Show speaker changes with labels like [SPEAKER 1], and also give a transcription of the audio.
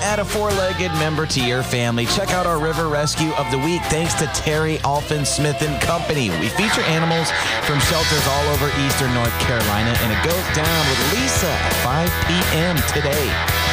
[SPEAKER 1] add a four-legged member to your family, check out our River Rescue of the Week thanks to Terry Alfin Smith & Company. We feature animals from shelters all over eastern North Carolina, and it goes down with Lisa at 5 p.m. today.